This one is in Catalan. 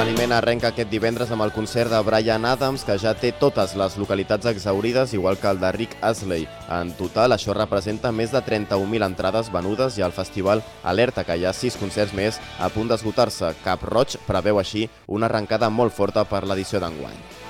L'esdeveniment arrenca aquest divendres amb el concert de Bryan Adams, que ja té totes les localitats exhaurides, igual que el de Rick Astley. En total, això representa més de 31.000 entrades venudes i el festival alerta que hi ha 6 concerts més a punt d'esgotar-se. Cap Roig preveu així una arrencada molt forta per l'edició d'enguany.